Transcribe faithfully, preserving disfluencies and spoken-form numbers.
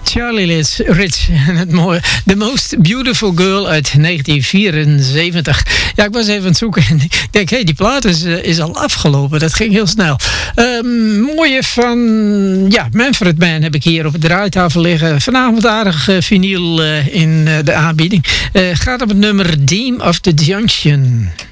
Charlie Rich, Rich en het mooie The Most Beautiful Girl uit negentien vierenzeventig. Ja, ik was even aan het zoeken en ik denk, hé, hey, die plaat is, uh, is al afgelopen. Dat ging heel snel. Um, mooie van, ja, Manfred Mann heb ik hier op de draaitafel liggen. Vanavond aardig uh, vinyl uh, in uh, de aanbieding. Uh, gaat op het nummer Deem of the Junction.